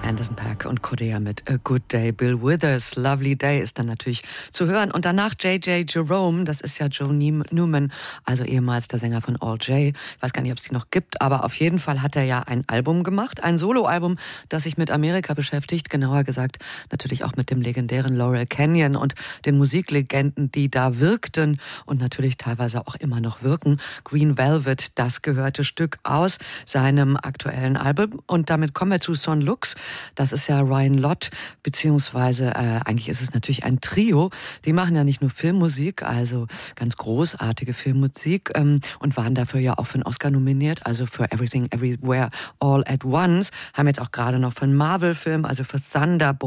Anderson .Paak und Kodea mit A Good Day. Bill Withers, Lovely Day ist dann natürlich zu hören. Und danach J.J. Jerome, das ist ja Joe Newman, also ehemals der Sänger von All J. Ich weiß gar nicht, ob es die noch gibt, aber auf jeden Fall hat er ja ein Album gemacht, ein Soloalbum, das sich mit Amerika beschäftigt, genauer gesagt natürlich auch mit dem legendären Laurel Canyon und den Musiklegenden, die da wirkten und natürlich teilweise auch immer noch wirken. Green Velvet, das gehörte Stück aus seinem aktuellen Album. Und damit kommen wir zu Son Lux. Das ist ja Ryan Lott, beziehungsweise eigentlich ist es natürlich ein Trio. Die machen ja nicht nur Filmmusik, also ganz großartige Filmmusik und waren dafür ja auch für einen Oscar nominiert, also für Everything Everywhere All at Once. Haben jetzt auch gerade noch für einen Marvel-Film, also für Thunderbolt